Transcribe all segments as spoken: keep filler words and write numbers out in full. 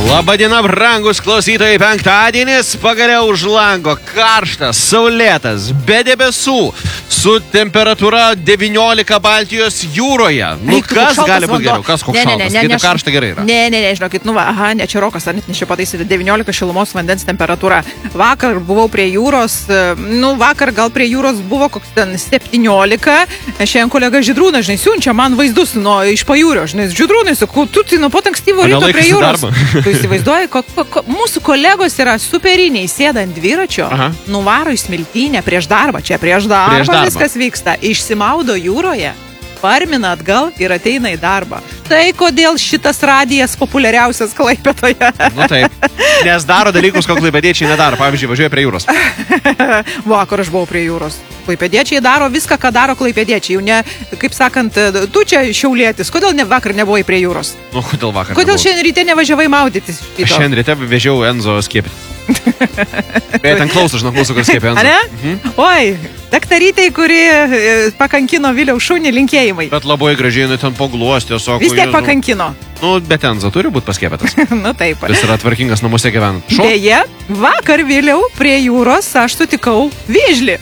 Labadiena, brangus klausytojai, penktadienis, pagaliau už lango, karštas, saulėtas, be debesų, su temperatūra devyniolika Baltijos jūroje. Nu, Eik, kas gali būti vanduo. geriau? Kas koks Ne, ne, ne, šaltas? ne, Kai ne, tai karšta gerai yra. Ne, ne, ne, žinokit, nu va, aha, ne čia rokas, net nešia pataisyti devyniolika šilumos vandens temperatūra. Vakar buvau prie jūros, nu, vakar gal prie jūros buvo koks ten septyniolika. Šiandien kolega Žydrūnas, žinai, siunčia man vaizdus nuo iš pajūrio, žinai, Žydrūnai, sakau, tu tai nuo pat ankstyvo ryto prie jūros. Tu įsivaizduoji, ko, ko, ko, mūsų kolegos yra superiniai, sėda ant dviračio, Aha. nuvaro į smiltynę prieš darbą, čia prieš darbą, Prieš darbą. viskas vyksta, išsimaudo jūroje, parmina atgal ir ateina į darbą. Tai kodėl šitas radijas populiariausias Klaipėdoje? Nu taip, nes daro dalykus, ko klaipėdiečiai nedaro. Pavyzdžiui, važiuoja prie jūros. Vakar aš buvau prie jūros. Klaipėdiečiai daro viską, ką daro klaipėdiečiai. Jau ne, kaip sakant, tu čia šiaulietis, kodėl ne, vakar nebuvai prie jūros? Nu, kodėl vakar? Kodėl nebuvau? šiandien ryte nevažiavai maudytis? Aš šiandien ryte vežiau Enzo skiepyti. Jei ten klauso, žinok, mūsų, kur skiepė Enzo. Ane? Mhm. Oi, daktarytei, kuri e, pakankino Viliaus šunį, linkėjimai. Bet labai gražiai, nu, ten pagluostė, sako. Vis tiek Jėzau. pakankino. Nu, bet Enzo turi būti paskiepėtas. Nu taip. Jis yra tvarkingas namuose gyvenant. Šau. Beje, vakar vėliau prie jūros aš sutikau vėžlį.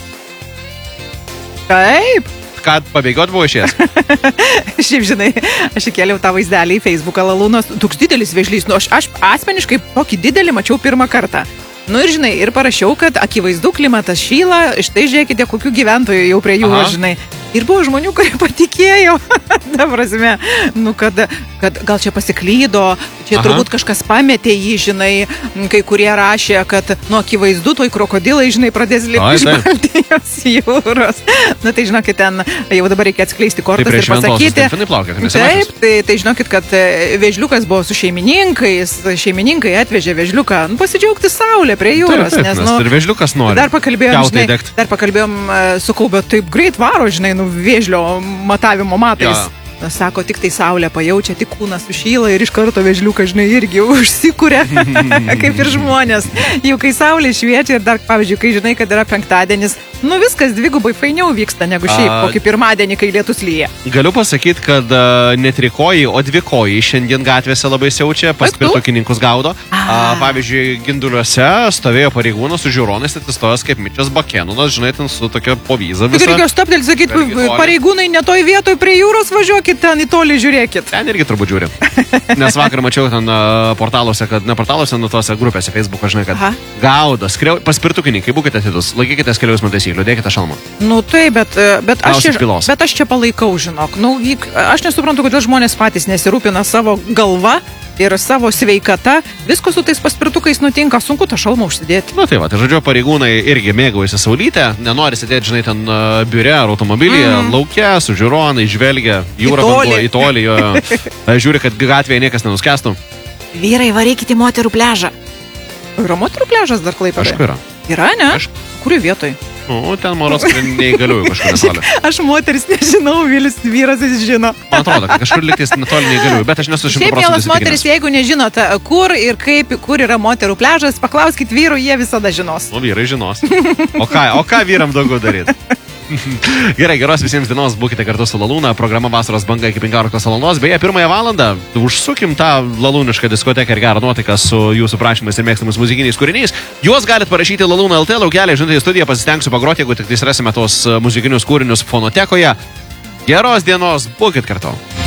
Taip. Kad pabėgiot buvo išėjęs. Šiaip, žinai, aš įkėliau tą vaizdelį į Facebooką, Lalūnas, toks didelis vėžlys, nu aš, aš asmeniškai tokį didelį mačiau pirmą kartą. Nu ir, žinai, ir parašiau, kad akivaizdu klimatas šyla, štai žiūrėkite, kokių gyventojų jau prie jūros, Aha. žinai. Ir buvo žmonių, kurie patikėjo, ta prasme, nu kad, kad gal čia pasiklydo, čia Aha. turbūt kažkas pametė jį, žinai, kai kurie rašė, kad, nu, akivaizdu, toj krokodilai, žinai, pradės lipti Ai, iš taip. Baltijos jūros. Na tai žinokit, ten jau dabar reikia atskleisti kortas Tai prie ir šventosios pasakyti. delfinai plaukia, tai Taip, nesimačius. tai, tai žinokit, kad e, vėžliukas buvo su šeimininkais, šeimininkai atvežė vėžliuką, nu, pasidžiaugti saulę prie jūros, Taip, taip, nes, nes nu, ir vėžliukas nori. dar pakalbėjom, Kiautai žinai, degt. dar pakalbėjom, e, sakau, bet taip greit varo, žinai, nu, vėžlio matavimo matais. Jo. Na, sako, tik tai saulė pajaučia, tik kūnas sušyla ir iš karto vėžliukas, žinai, irgi užsikūrė, kaip ir žmonės. Jau kai saulė šviečia ir dar, pavyzdžiui, kai žinai, kad yra penktadienis, nu viskas dvigubai fainiau vyksta negu šiaip, A. kokį pirmadienį, kai lietus lyja. Galiu pasakyti, kad uh, ne trikoji, o dvikoji šiandien gatvėse labai siaučia, paspirtukininkus gaudo. A, pavyzdžiui, Ginduliuose stovėjo pareigūnas su žiūronais, atsistojęs kaip Mičias Bakėnunas, žinai, ten su tokia povyza Tik visa. reikia staptelti, sakyti, Irgi toli. pareigūnai netoj vietoj prie jūros važiuokit, ten į tolį žiūrėkit. Ten irgi turbūt žiūri. Nes vakar mačiau ten uh, portaluose, kad ne portaluose, nu tose grupėse Facebook'o, žinai, kad Aha. gaudo, skriau, paspirtukininkai, būkite atidus, laikykite kelių eismo taisyklių, dėkite šalmą. Nu taip, bet, bet, aš Gausit čia, pylos. bet aš čia palaikau, žinok. Nu, vyk, aš nesuprantu, kodėl žmonės patys nesirūpina savo galva ir savo sveikata. Visko su tais paspirtukais nutinka, sunku tą šalmą užsidėti. Na tai va, tai žodžiu, pareigūnai irgi mėgaujasi saulytę, nenori sėdėti, žinai, ten uh, biure ar automobilyje, mm. laukia, su žiūronai, žvelgia, jūra Į tolį. vanduo į tolį, jo, jo. Žiūri, kad gatvėje niekas nenuskestų. Vyrai, varykite į moterų pležą. Yra moterų pležas dar Klaipėdoje? Kažkur yra. Yra, ne? Aš- Kurių vietoj? Nu, ten moros neįgaliųjų kažkur netoli. Aš moteris nežinau, Vilius vyras jis žino. Man atrodo, kad kažkur liktis netoli neįgaliųjų, bet aš nesu šimtu Šiaip, mielas procentų moteris, įsitikinęs. jeigu nežinote, kur ir kaip, kur yra moterų pležas, paklauskit vyrų, jie visada žinos. Nu, vyrai žinos. O ką, o ką vyram daugiau daryti? Gerai, geros visiems dienos, būkite kartu su Lalūna, programa Vasaros banga iki penkioliktos valandos. Beje, pirmąją valandą užsukim tą lalūnišką diskoteką ir gerą nuotaiką su jūsų prašymais ir mėgstamais muzikiniais kūriniais. Juos galite parašyti Lalūna L T, laukelį, žinutę į studiją, pasistengsiu pagroti, jeigu tik tai rasime tos muzikinius kūrinius fonotekoje. Geros dienos, būkite kartu.